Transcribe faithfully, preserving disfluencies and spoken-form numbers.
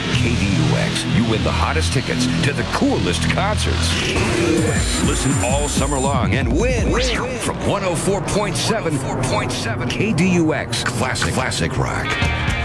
K D U X, you win the hottest tickets to the coolest concerts. Listen all summer long and win, win. From one oh four point seven K D U X Classic Classic Rock.